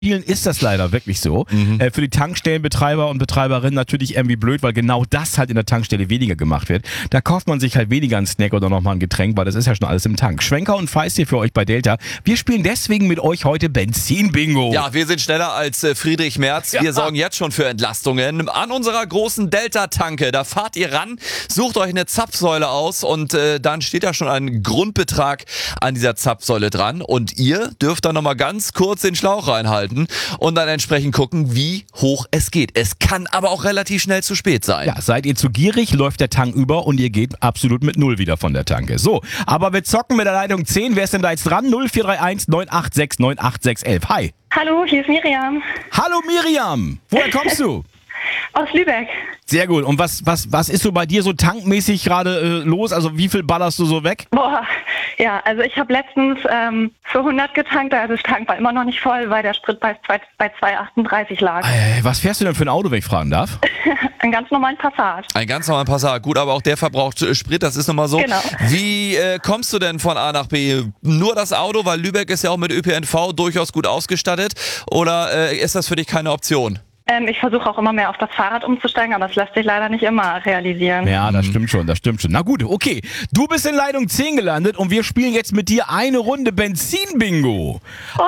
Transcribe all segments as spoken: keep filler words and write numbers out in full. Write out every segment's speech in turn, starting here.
Vielen ist das leider wirklich so. Mhm. Äh, für die Tankstellenbetreiber und Betreiberinnen natürlich irgendwie blöd, weil genau das halt in der Tankstelle weniger gemacht wird. Da kauft man sich halt weniger einen Snack oder nochmal ein Getränk, weil das ist ja schon alles im Tank. Schwenker und Feist hier für euch bei Delta. Wir spielen deswegen mit euch heute Benzin-Bingo. Ja, wir sind schneller als äh, Friedrich Merz. Wir Ja. sorgen jetzt schon für Entlastungen an unserer großen Delta-Tanke. Da fahrt ihr ran, sucht euch eine Zapfsäule aus und äh, dann steht da schon ein Grundbetrag an dieser Zapfsäule dran. Und ihr dürft dann nochmal ganz kurz den Schlauch reinhalten und dann entsprechend gucken, wie hoch es geht. Es kann aber auch relativ schnell zu spät sein. Ja, seid ihr zu gierig, läuft der Tank über und ihr geht absolut mit Null wieder von der Tanke. So, aber wir zocken mit der Leitung zehn. Wer ist denn da jetzt dran? null vier drei eins neun acht sechs neun acht sechs elf. Hi. Hallo, hier ist Miriam Hallo Miriam. Woher kommst du? aus Lübeck. Sehr gut. Und was, was, was ist so bei dir so tankmäßig gerade äh, los? Also wie viel ballerst du so weg? Boah, ja, also ich habe letztens ähm, für hundert getankt, also das Tank war immer noch nicht voll, weil der Spritpreis bei, bei zwei achtunddreißig lag. Äh, was fährst du denn für ein Auto, wenn ich fragen darf? Einen ganz normalen Passat. Ein ganz normaler Passat. Gut, aber auch der verbraucht äh, Sprit, das ist nochmal so. Genau. Wie äh, kommst du denn von A nach B? Nur das Auto, weil Lübeck ist ja auch mit Ö P N V durchaus gut ausgestattet. Oder äh, ist das für dich keine Option? Ähm, ich versuche auch immer mehr auf das Fahrrad umzusteigen, aber das lässt sich leider nicht immer realisieren. Ja, das stimmt schon, das stimmt schon. Na gut, okay. Du bist in Leitung zehn gelandet und wir spielen jetzt mit dir eine Runde Benzin-Bingo. Oh.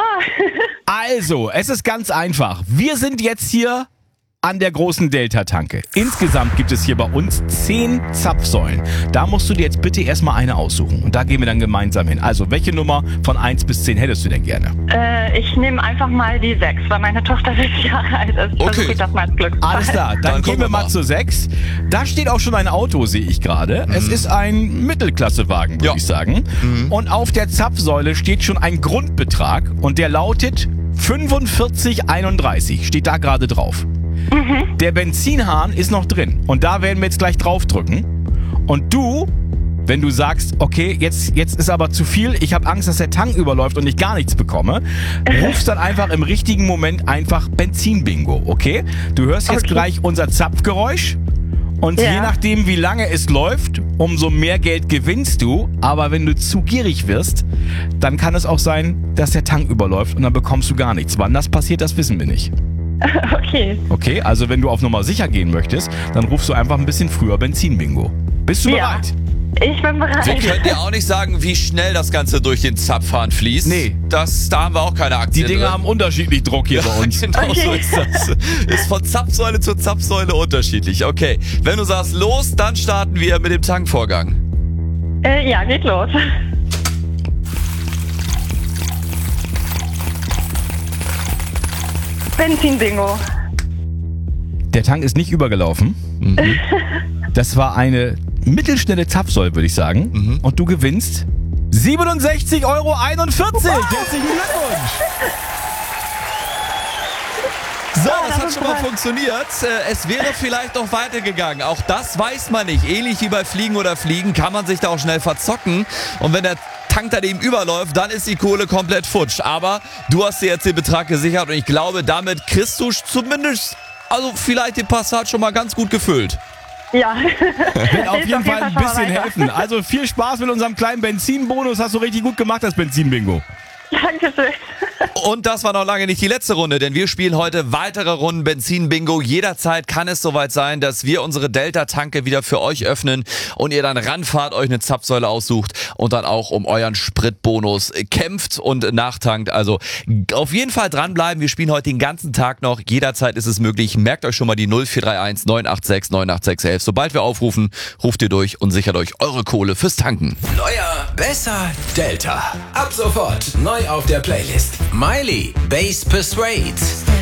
Also, es ist ganz einfach. Wir sind jetzt hier an der großen Delta-Tanke. Insgesamt gibt es hier bei uns zehn Zapfsäulen. Da musst du dir jetzt bitte erstmal eine aussuchen. Und da gehen wir dann gemeinsam hin. Also, welche Nummer von eins bis zehn hättest du denn gerne? Äh, ich nehme einfach mal die sechs, weil meine Tochter sechs Jahre alt ist. Okay. Versuche ich das mal als Glück. Alles klar, dann, Dann gehen gucken wir wir mal mal. zur sechs. Da steht auch schon ein Auto, sehe ich gerade. Es ist ein Mittelklassewagen, würde Ja. ich sagen. Und auf der Zapfsäule steht schon ein Grundbetrag und der lautet fünfundvierzig einunddreißig. Steht da gerade drauf. Der Benzinhahn ist noch drin und da werden wir jetzt gleich draufdrücken. Und du, wenn du sagst, okay, jetzt, jetzt ist aber zu viel, ich habe Angst, dass der Tank überläuft und ich gar nichts bekomme, rufst dann einfach im richtigen Moment einfach Benzin-Bingo, okay? Du hörst jetzt Okay. gleich unser Zapfgeräusch und Ja. je nachdem, wie lange es läuft, umso mehr Geld gewinnst du. Aber wenn du zu gierig wirst, dann kann es auch sein, dass der Tank überläuft und dann bekommst du gar nichts. Wann das passiert, das wissen wir nicht. Okay. Okay, also wenn du auf Nummer sicher gehen möchtest, dann rufst du einfach ein bisschen früher Benzin-Bingo. Bist du Ja. bereit? Ich bin bereit. Wir können dir auch nicht sagen, wie schnell das Ganze durch den Zapfhahn fließt. Nee. Das, da haben wir auch keine Die Aktien Dinger drin. haben unterschiedlich Druck hier bei uns. Genau so Okay. ist das. Ist von Zapfsäule zu Zapfsäule unterschiedlich. Okay, wenn du sagst los, dann starten wir mit dem Tankvorgang. Äh, ja, geht los. Benzin-Bingo. Der Tank ist nicht übergelaufen. Das war eine mittelschnelle Zapfsäule, würde ich sagen. Und du gewinnst siebenundsechzig Euro einundvierzig. Herzlichen Glückwunsch. So, Ja, das das hat ist schon mal toll. funktioniert. Äh, Es wäre vielleicht noch weitergegangen. Auch das weiß man nicht. Ähnlich wie bei Fliegen oder Fliegen kann man sich da auch schnell verzocken. Und wenn der Tank daneben überläuft, dann ist die Kohle komplett futsch. Aber du hast dir jetzt den Betrag gesichert und ich glaube, damit kriegst du zumindest, also vielleicht den Passat schon mal ganz gut gefüllt. Ja. Wird auf Hilft jeden Fall ein schon mal bisschen weiter. helfen. Also viel Spaß mit unserem kleinen Benzinbonus. Hast du richtig gut gemacht, das Benzin-Bingo. Dankeschön. Und das war noch lange nicht die letzte Runde, denn wir spielen heute weitere Runden Benzin-Bingo. Jederzeit kann es soweit sein, dass wir unsere Delta-Tanke wieder für euch öffnen und ihr dann ranfahrt, euch eine Zapfsäule aussucht und dann auch um euren Spritbonus kämpft und nachtankt. Also auf jeden Fall dranbleiben. Wir spielen heute den ganzen Tag noch. Jederzeit ist es möglich. Merkt euch schon mal die null vier drei eins neun acht sechs neun acht sechs elf. Sobald wir aufrufen, ruft ihr durch und sichert euch eure Kohle fürs Tanken. Neuer, besser, Delta. Ab sofort neu auf der Playlist. Miley, Bass Persuade.